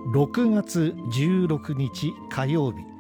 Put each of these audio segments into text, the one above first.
6月16日火曜日、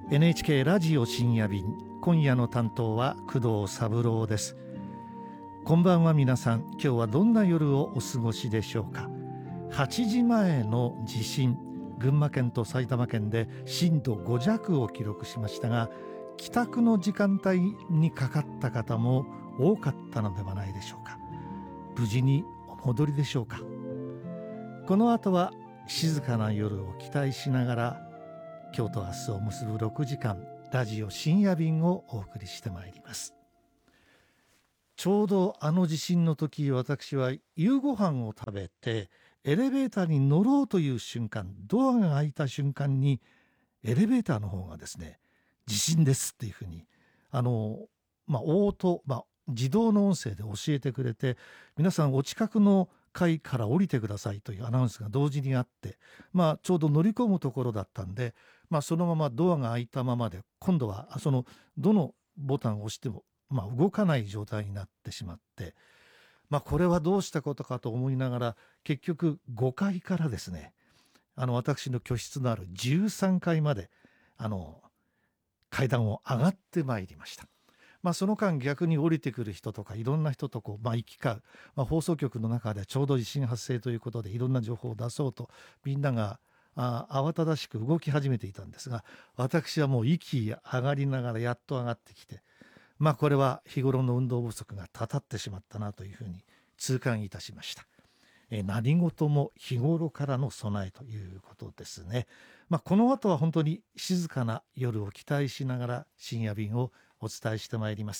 NHK ラジオ深夜便、今夜の担当は工藤三郎です。こんばんは皆さん、今日はどんな夜をお過ごしでしょうか。8時前の地震、群馬県と埼玉県で震度5弱を記録しましたが、帰宅の時間帯にかかった方も多かったのではないでしょうか。無事にお戻りでしょうか。この後は静かな夜を期待しながら、今日と明日を結ぶ6時間ラジオ深夜便をお送りしてまいります。ちょうどあの地震の時、私は夕ご飯を食べてエレベーターに乗ろうという瞬間、ドアが開いた瞬間にエレベーターの方がですね、地震ですっていうふうにオート、自動の音声で教えてくれて、皆さんお近くの階から降りてくださいというアナウンスが同時にあって、ちょうど乗り込むところだったんで、そのままドアが開いたままで、今度はどのボタンを押しても、動かない状態になってしまって、これはどうしたことかと思いながら、結局5階からですね、私の居室のある13階まで階段を上がってまいりました。その間逆に降りてくる人とかいろんな人と行き交う、放送局の中でちょうど地震発生ということでいろんな情報を出そうとみんなが慌ただしく動き始めていたんですが、私はもう息上がりながらやっと上がってきて、これは日頃の運動不足がたたってしまったなというふうに痛感いたしました。何事も日頃からの備えということですね。この後は本当に静かな夜を期待しながら深夜便をお伝えしてまいります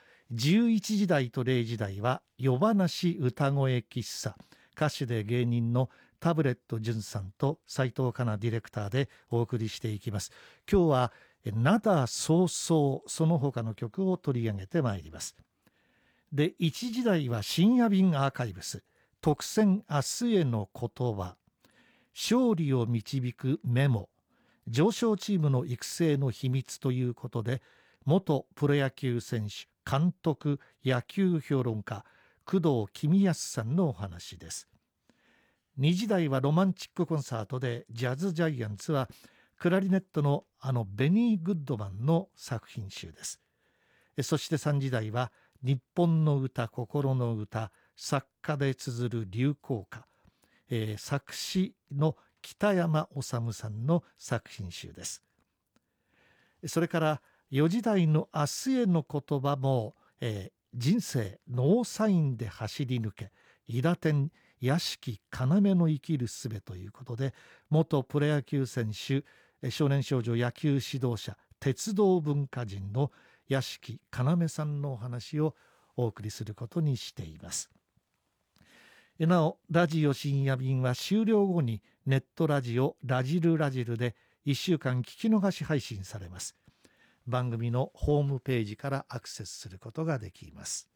。11時台と0時台は夜話歌声喫茶、歌手で芸人のタブレット純さんと斉藤かなディレクターでお送りしていきます。今日は灘そうそう、その他の曲を取り上げてまいります。で、1時台は深夜便アーカイブス、特選明日への言葉、勝利を導くメモ、上昇チームの育成の秘密ということで、元プロ野球選手、監督、野球評論家、工藤公康さんのお話です。2時台はロマンチックコンサートでジャズジャイアンツはクラリネットのベニー・グッドマンの作品集です。そして3時台は日本の歌、心の歌、作家で綴る流行歌、作詞の北山治さんの作品集です。それから4時台の明日への言葉も、人生ノーサインで走り抜け、伊達天屋敷要の生きるすべということで、元プロ野球選手、少年少女野球指導者、鉄道文化人の屋敷要さんのお話をお送りすることにしています。なお、ラジオ深夜便は終了後にネットラジオラジルで1週間聞き逃し配信されます。番組のホームページからアクセスすることができます。